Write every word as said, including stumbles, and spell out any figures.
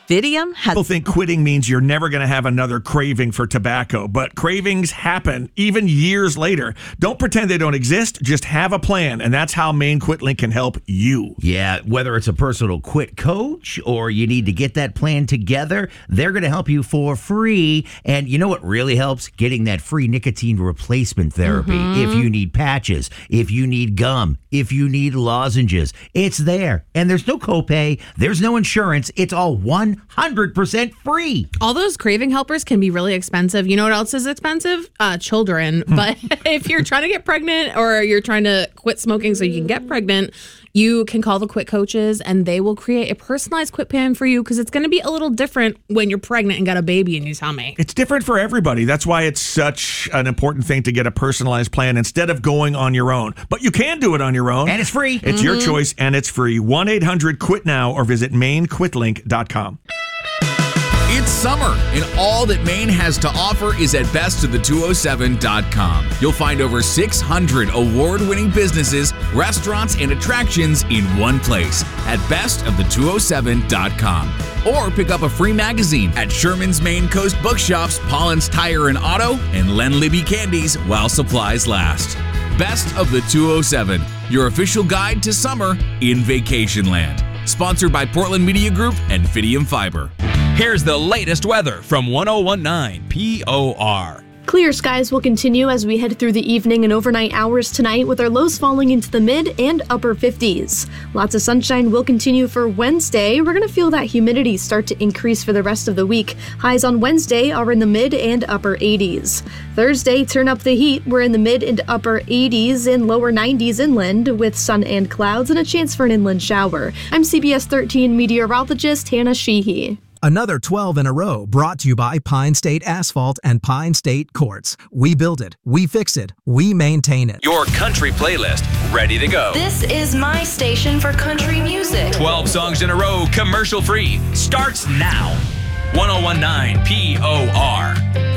Fidium has... People think quitting means you're never going to have another craving for tobacco, but cravings happen even years later. Don't pretend they don't exist. Just have a plan, and that's how Maine QuitLink can help you. Yeah, whether it's a personal quit coach or you need to get that plan together, they're going to help you for free. And you know what really helps? Getting that free nicotine replacement therapy. Mm-hmm. If you need patches, if you need gum, if you need lozenges, it's there. And there's no copay. There's no insurance. It's all one hundred percent free. All those craving helpers can be really expensive. You know what else is expensive? Uh, children. But if you're trying to get pregnant or you're trying to quit smoking so you can get pregnant, you can call the Quit Coaches and they will create a personalized quit plan for you, because it's going to be a little different when you're pregnant and got a baby in your tummy. It's different for everybody. That's why it's such an important thing to get a personalized plan instead of going on your own. But you can do it on your own. And it's free. It's mm-hmm. your choice, and it's free. one eight hundred quit now or visit maine quit link dot com. It's summer, and all that Maine has to offer is at best of the two oh seven dot com. You'll find over six hundred award-winning businesses, restaurants, and attractions in one place at best of the two oh seven dot com. Or pick up a free magazine at Sherman's Maine Coast Bookshops, Paulins Tire and Auto, and Len Libby Candies while supplies last. Best of the two oh seven, your official guide to summer in Vacationland. Sponsored by Portland Media Group and Fidium Fiber. Here's the latest weather from one oh one nine P O R. Clear skies will continue as we head through the evening and overnight hours tonight, with our lows falling into the mid and upper fifties. Lots of sunshine will continue for Wednesday. We're going to feel that humidity start to increase for the rest of the week. Highs on Wednesday are in the mid and upper eighties. Thursday, turn up the heat. We're in the mid and upper eighties and lower nineties inland, with sun and clouds and a chance for an inland shower. I'm C B S thirteen meteorologist Hannah Sheehy. Another twelve in a row brought to you by Pine State Asphalt and Pine State Quartz. We build it, we fix it, we maintain it. Your country playlist, ready to go. This is my station for country music. twelve songs in a row, commercial free, starts now. one oh one nine P O R.